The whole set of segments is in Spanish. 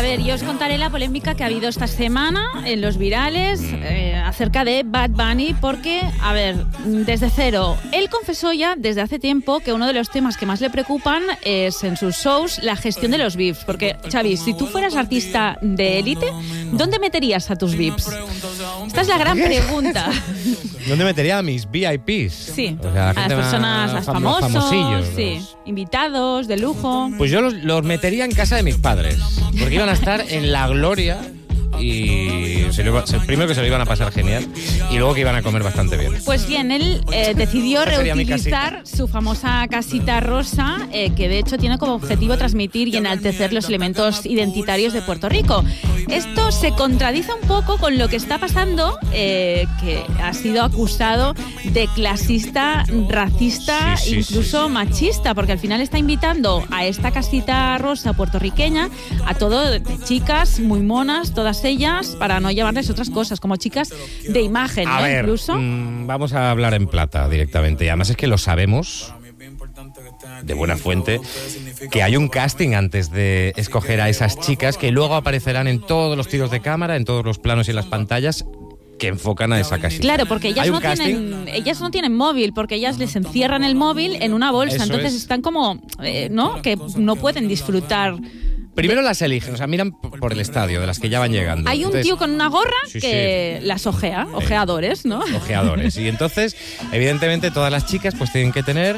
ver, yo os contaré la polémica que ha habido esta semana en los virales acerca de Bad Bunny, porque, a ver, desde cero, él confesó ya desde hace tiempo que uno de los temas que más le preocupan es en sus shows la gestión de los VIPs, porque, Xavi, si tú fueras artista de élite, ¿dónde meterías a tus VIPs? Esta es la gran pregunta. ¿Dónde metería a mis VIPs? Sí, o sea, a las personas, las famosos, famosillos, sí, invitados de lujo. Pues yo los metería en casa de mis padres, porque iban a estar en la gloria y primero que se lo iban a pasar genial y luego que iban a comer bastante bien. Pues bien, él decidió reutilizar su famosa casita rosa, que de hecho tiene como objetivo transmitir y enaltecer los elementos identitarios de Puerto Rico. Esto se contradice un poco con lo que está pasando, que ha sido acusado de clasista, racista, incluso machista, porque al final está invitando a esta casita rosa puertorriqueña a todo de chicas muy monas, todas ellas, para no llamarles otras cosas, como chicas de imagen, a ver, incluso. Vamos a hablar en plata directamente, y además es que lo sabemos de buena fuente, que hay un casting antes de escoger a esas chicas que luego aparecerán en todos los tiros de cámara, en todos los planos y en las pantallas que enfocan a esa casita. Claro, porque ellas no tienen móvil, porque ellas les encierran el móvil en una bolsa, eso entonces están como, ¿no? Que no pueden disfrutar. Primero las eligen, o sea, miran por el estadio, de las que ya van llegando. Hay un tío con una gorra que las ojea, ojeadores, ¿no? Ojeadores. Y entonces, evidentemente, todas las chicas pues tienen que tener...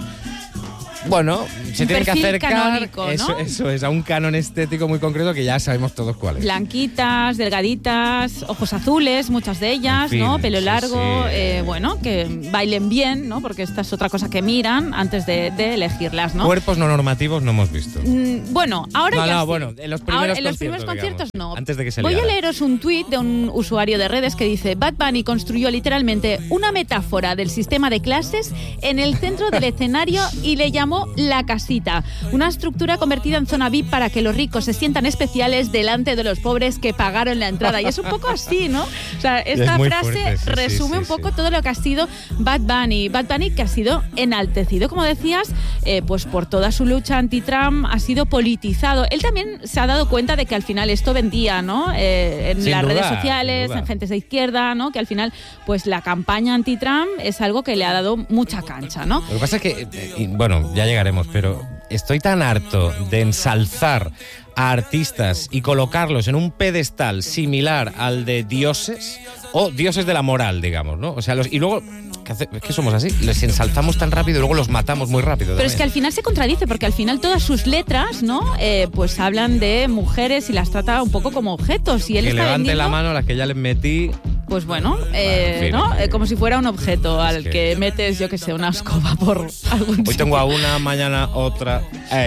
Bueno, se tienen que acercar canónico, ¿no? eso es, a un canon estético muy concreto que ya sabemos todos cuál es. Blanquitas, delgaditas, ojos azules, muchas de ellas, en fin, ¿no? Pelo largo, bueno, que bailen bien, ¿no? Porque esta es otra cosa que miran antes de elegirlas, ¿no? Cuerpos no normativos no hemos visto. Bueno, ahora ya sí. Bueno, en los primeros conciertos no. Antes de que se Voy liara. a leeros un tuit de un usuario de redes que dice: Bad Bunny construyó literalmente una metáfora del sistema de clases en el centro del escenario y le llamó La Casita, una estructura convertida en zona VIP para que los ricos se sientan especiales delante de los pobres que pagaron la entrada. Y es un poco así, ¿no? O sea, esta frase resume un poco todo lo que ha sido Bad Bunny. Bad Bunny, que ha sido enaltecido, como decías, pues por toda su lucha anti-Trump, ha sido politizado. Él también se ha dado cuenta de que al final esto vendía, ¿no? En las redes sociales, en gentes de izquierda, ¿no? Que al final, pues la campaña anti-Trump es algo que le ha dado mucha cancha, ¿no? Lo que pasa es que, bueno, ya llegaremos, pero estoy tan harto de ensalzar a artistas y colocarlos en un pedestal similar al de dioses o dioses de la moral, digamos, ¿no? O sea, y luego, es que somos así, les ensalzamos tan rápido y luego los matamos muy rápido. Pero también. Es que al final se contradice, porque al final todas sus letras, ¿no? Pues hablan de mujeres y las trata un poco como objetos. Y él que está levante vendiendo, la mano a las que ya les metí. Pues bueno, en fin, ¿no? Como si fuera un objeto al que metes, yo que sé, una escoba por algún Hoy tengo a una, mañana otra.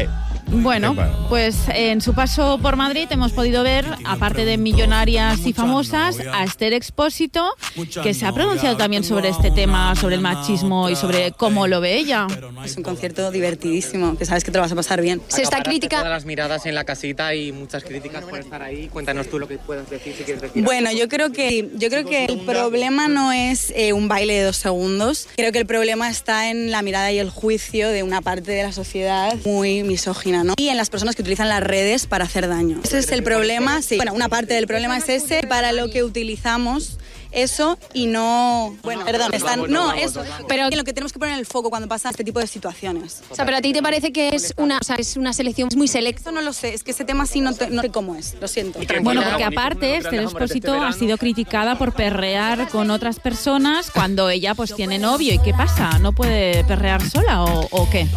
Bueno, pues en su paso por Madrid hemos podido ver, aparte de millonarias y famosas, a Esther Expósito, que se ha pronunciado también sobre este tema, sobre el machismo y sobre cómo lo ve ella. Es un concierto divertidísimo, que sabes que te lo vas a pasar bien. Se está criticando todas las miradas en la casita y muchas críticas por estar ahí. Cuéntanos tú lo que puedas decir, si quieres decir. Bueno, yo creo que el problema no es un baile de 2 segundos. Creo que el problema está en la mirada y el juicio de una parte de la sociedad muy misógina, ¿no? Y en las personas que utilizan las redes para hacer daño. Ese es el problema, sí. Bueno, una parte del problema es ese, para lo que utilizamos eso y no... Bueno, perdón, eso. Pero en lo que tenemos que poner el foco cuando pasa este tipo de situaciones. O sea, pero a ti te parece que es una selección muy selecta. Eso no lo sé, es que ese tema sí no sé cómo es, lo siento. Bueno, porque aparte Esther Expósito ha sido criticada por perrear con otras personas cuando ella pues tiene novio. ¿Y qué pasa? ¿No puede perrear sola o qué?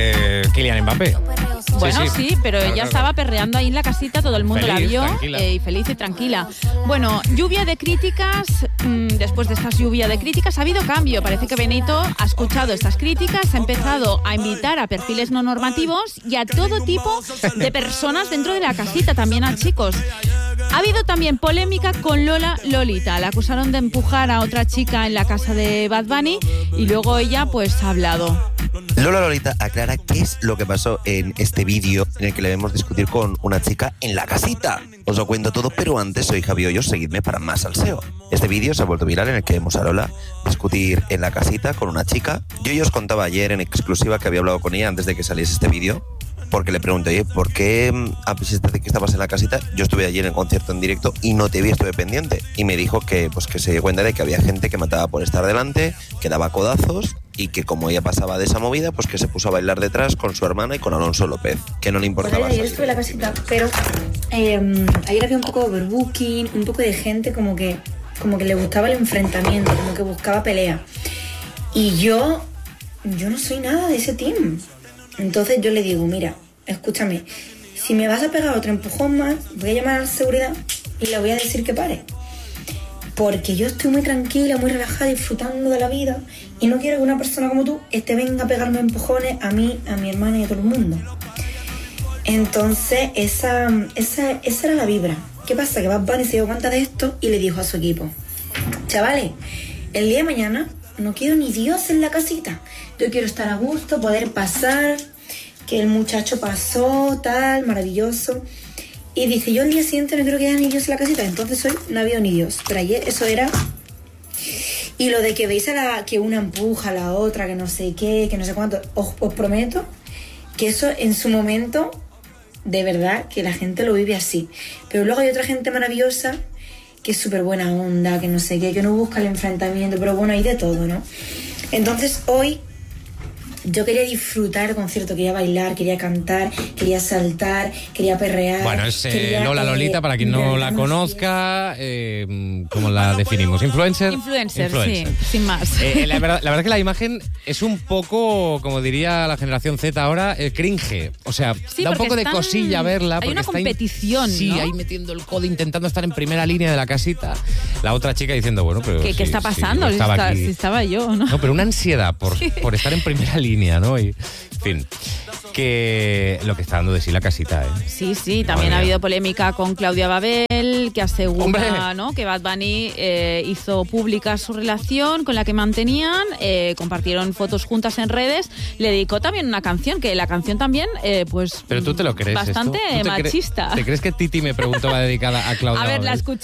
Kylian Mbappé. Bueno, sí, pero claro, ella estaba perreando ahí en la casita, todo el mundo la vio y feliz y tranquila. Bueno, lluvia de críticas. Después de esta lluvia de críticas ha habido cambio. Parece que Benito ha escuchado estas críticas, ha empezado a invitar a perfiles no normativos y a todo tipo de personas dentro de la casita, también a chicos. Ha habido también polémica con Lola Lolita. La acusaron de empujar a otra chica en la casa de Bad Bunny y luego ella pues ha hablado. Lola Lolita aclara qué es lo que pasó en este vídeo en el que le vemos discutir con una chica en la casita. Os lo cuento todo, pero antes soy Javi Hoyos, seguidme para más salseo. Este vídeo se ha vuelto viral en el que vemos a Lola discutir en la casita con una chica. Yo os contaba ayer en exclusiva que había hablado con ella antes de que saliese este vídeo. porque le pregunté, oye, ¿por qué, a pesar de que estabas en la casita, yo estuve allí en el concierto en directo y no te vi, estuve pendiente? Y me dijo que, pues, que se dio cuenta de que había gente que mataba por estar delante, que daba codazos, y que como ella pasaba de esa movida, pues que se puso a bailar detrás con su hermana y con Alonso López, que no le importaba. Ayer estuve en la casita, pero ayer había un poco de overbooking, un poco de gente como que le gustaba el enfrentamiento, como que buscaba pelea. Y yo no soy nada de ese team. Entonces yo le digo, mira, escúchame, si me vas a pegar otro empujón más, voy a llamar a la seguridad y le voy a decir que pare. Porque yo estoy muy tranquila, muy relajada, disfrutando de la vida y no quiero que una persona como tú venga a pegarme empujones a mí, a mi hermana y a todo el mundo. Entonces esa era la vibra. ¿Qué pasa? Que Bad Bunny se dio cuenta de esto y le dijo a su equipo, chavales, el día de mañana no quiero ni Dios en la casita. Yo quiero estar a gusto, poder pasar, que el muchacho pasó, tal, maravilloso. Y dice, yo el día siguiente no quiero que haya ni Dios en la casita. Entonces hoy no ha habido ni Dios. Pero ayer eso era... Y lo de que veis que una empuja a la otra, que no sé qué, que no sé cuánto, os prometo que eso en su momento, de verdad, que la gente lo vive así. Pero luego hay otra gente maravillosa que es súper buena onda, que no sé qué, que no busca el enfrentamiento, pero bueno, hay de todo, ¿no? Entonces hoy yo quería disfrutar el concierto, quería bailar, quería cantar, quería saltar, quería perrear. Bueno, es Lola Lolita, para quien no la conozca, ¿cómo la definimos? ¿Influencer? Influencer, sí, sin más. La verdad que la imagen es un poco, como diría la generación Z ahora, cringe. O sea, sí, da un poco de cosilla verla. Hay una competición, sí, ¿no? ahí metiendo el codo, intentando estar en primera línea de la casita. La otra chica diciendo, bueno, pero ¿Qué está pasando? Sí, si estaba yo, ¿no? No, pero una ansiedad por estar en primera línea, ¿no? Y, en fin, que lo que está dando de sí la casita, ¿eh? Sí, también ha habido polémica con Claudia Babel, que asegura, ¡hombre!, ¿no?, que Bad Bunny hizo pública su relación con la que mantenían, compartieron fotos juntas en redes, le dedicó también una canción, que la canción también, pues... Pero tú te lo crees, bastante esto. machista. ¿Te crees que Titi me preguntó la dedicada a Claudia A ver, Babel? la escucha.